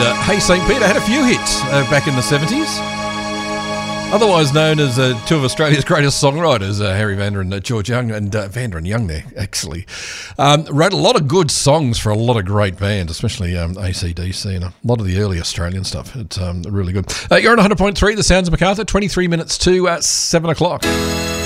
Hey St. Peter had a few hits back in the 70s. Otherwise known as two of Australia's greatest songwriters, Harry Vanda and George Young, and Vanda and Young there, actually. Wrote a lot of good songs for a lot of great bands, especially AC/DC and a lot of the early Australian stuff. It's really good. You're on 100.3, The Sounds of Macarthur, 23 minutes to 7 o'clock.